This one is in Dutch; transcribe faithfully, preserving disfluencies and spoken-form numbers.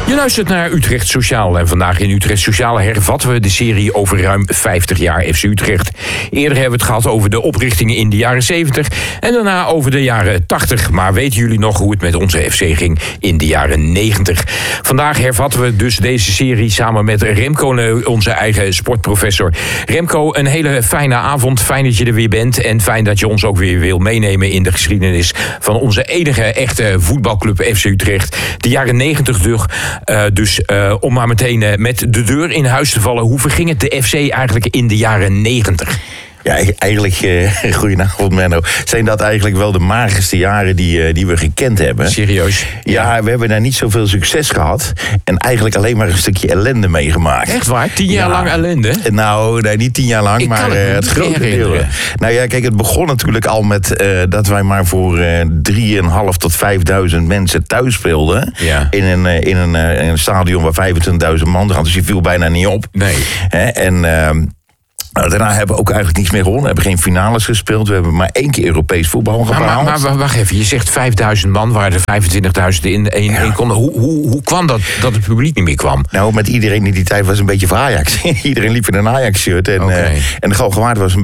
Je luistert naar Utrecht Sociaal en vandaag in Utrecht Sociaal hervatten we de serie over ruim vijftig jaar F C Utrecht. Eerder hebben we het gehad over de oprichtingen in de jaren zeventig en daarna over de jaren tachtig. Maar weten jullie nog hoe het met onze F C ging in de jaren negentig? Vandaag hervatten we dus deze serie samen met Remco, onze eigen sportprofessor. Remco, een hele fijne avond. Fijn dat je er weer bent en fijn dat je ons ook weer wil meenemen in de geschiedenis van onze enige echte voetbalclub F C Utrecht. De jaren negentig dus. Uh, dus uh, om maar meteen uh, met de deur in huis te vallen. Hoe verging het de F C eigenlijk in de jaren negentig? Ja, eigenlijk, uh, goedenavond Menno, zijn dat eigenlijk wel de magerste jaren die, uh, die we gekend hebben. Serieus? Ja, we hebben daar niet zoveel succes gehad en eigenlijk alleen maar een stukje ellende meegemaakt. Echt waar? Tien jaar ja. lang ellende? Nou, nee, niet tien jaar lang, Ik maar het, uh, het grote deel. Nou ja, kijk, het begon natuurlijk al met uh, dat wij maar voor uh, drieënhalf tot vijfduizend mensen thuis speelden. Ja. In, een, uh, in, een, uh, in een stadion waar vijfentwintigduizend man hadden, dus je viel bijna niet op. Nee. Hè? En... Uh, Nou, daarna hebben we ook eigenlijk niets meer gewonnen. We hebben geen finales gespeeld. We hebben maar één keer Europees voetbal gehaald. Maar, maar, maar wacht even, je zegt vijfduizend man, waar er vijfentwintigduizend in één ja. konden. Hoe, hoe, hoe kwam dat dat het publiek niet meer kwam? Nou, met iedereen in die tijd was een beetje voor Ajax. Iedereen liep in een Ajax-shirt. En, okay. uh, en de Galgenwaard was een